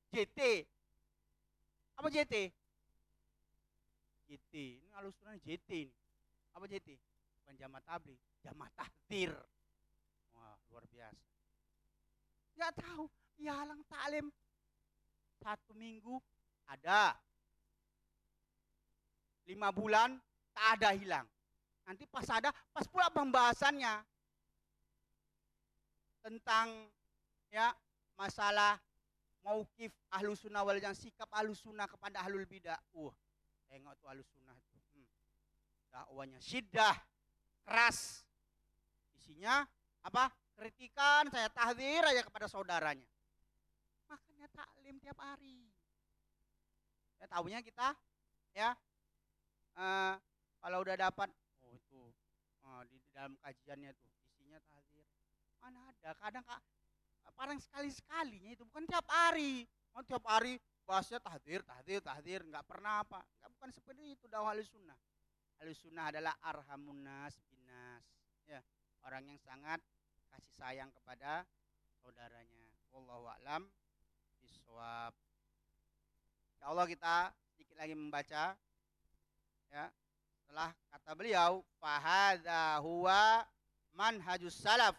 JT. Apa JT? JT. Ini Ahlussunnah JT ini. Apa JT? Bukan jamaah tabligh, jamaah tahdzir. Wah, luar biasa. Nggak tahu, ya halang taklim 1 minggu ada, 5 bulan tak ada, hilang. Nanti pas ada, pas pula pembahasannya tentang ya masalah mauqif Ahlussunnah wal Jamaah, sikap Ahlussunnah kepada ahlul bidah. Tengok tuh Ahlussunnah itu. Dakwanya syiddah, keras. Isinya apa? Kritikan, saya tahdzir aja kepada saudaranya. Makanya taklim tiap hari. Ya tahunya kita ya kalau udah dapat itu di dalam kajiannya tuh isinya tahdzir. Mana ada, kadang paling sekali-sekalinya itu, bukan tiap hari. Tiap hari bahasnya tahdzir, nggak pernah apa. Nggak, bukan seperti itu dakwah Ahlussunnah. Ahlussunnah adalah arhamun nas binas. Ya, orang yang sangat kasih sayang kepada saudaranya. Wallahu a'lam bishawab. Ya Allah, kita sedikit lagi membaca ya. Setelah kata beliau, fahadha huwa manhajus salaf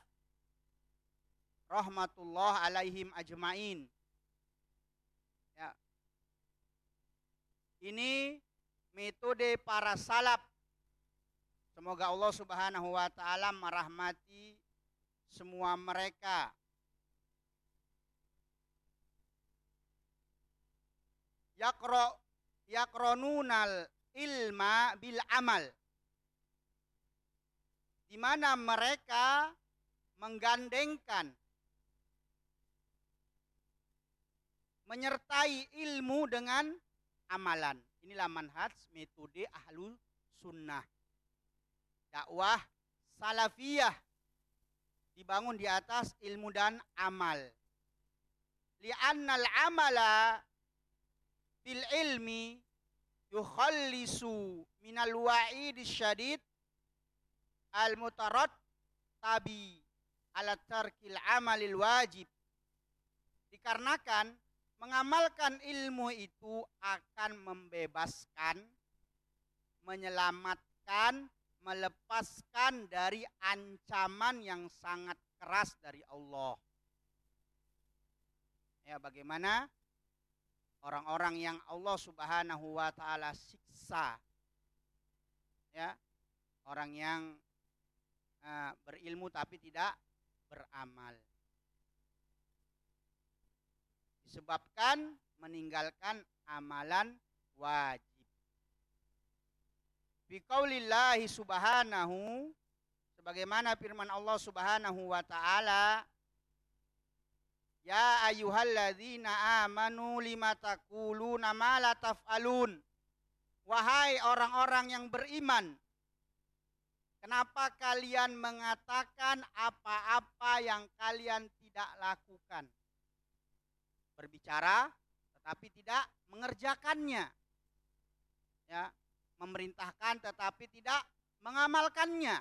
rahmatullah alaihim ajmain. Ya. Ini metode para salaf. Semoga Allah Subhanahu wa taala merahmati semua mereka. Yakronunal ilma bil amal, di mana mereka menggandengkan, menyertai ilmu dengan amalan. Inilah manhaj metode ahlu sunnah. Dakwah salafiyah dibangun di atas ilmu dan amal. Li'annal amala bil ilmi yukhallisu minal wa'idi syadid al-mutarat tabi ala tarkil amalil wajib. Dikarenakan mengamalkan ilmu itu akan membebaskan, menyelamatkan, melepaskan dari ancaman yang sangat keras dari Allah. Ya, bagaimana orang-orang yang Allah Subhanahu wa taala siksa. Ya, orang yang berilmu tapi tidak beramal. Disebabkan meninggalkan amalan wajib. Biqaulillahi subhanahu, sebagaimana firman Allah Subhanahu wa taala, ya ayyuhalladzina amanu lima taquluna ma la taf'alun. Wahai orang-orang yang beriman, kenapa kalian mengatakan apa-apa yang kalian tidak lakukan? Berbicara tetapi tidak mengerjakannya. Ya, memerintahkan tetapi tidak mengamalkannya.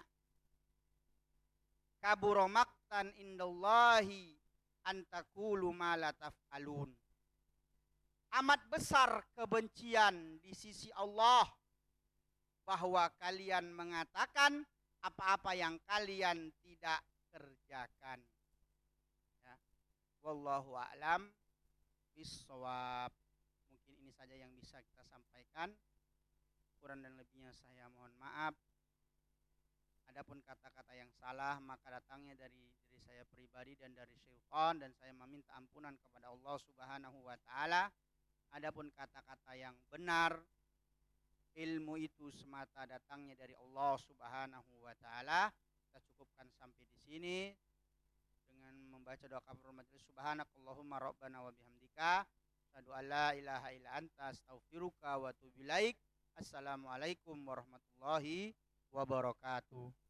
Kabura maqtan indallahi antaqulu ma la taf'alun. Amat besar kebencian di sisi Allah bahwa kalian mengatakan apa-apa yang kalian tidak kerjakan. Ya. Wallahu a'lam bishawab. Mungkin ini saja yang bisa kita sampaikan. Kurang dan lebihnya saya mohon maaf. Adapun kata-kata yang salah maka datangnya dari diri saya pribadi dan dari syaitan, dan saya meminta ampunan kepada Allah Subhanahu wa taala. Adapun kata-kata yang benar, ilmu itu semata datangnya dari Allah Subhanahu wa taala. Kita cukupkan sampai di sini dengan membaca doa kafaratul majelis. Subhanakallahumma rabbana wa bihamdika asyhadu an la ilaha illa anta astaghfiruka wa atubu ilaik. Assalamualaikum warahmatullahi wabarakatuh.